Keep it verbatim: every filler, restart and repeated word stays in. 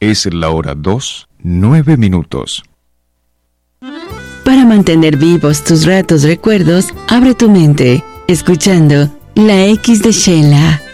Es la hora dos, nueve minutos. Para mantener vivos tus ratos recuerdos, abre tu mente, escuchando La X de Sheila.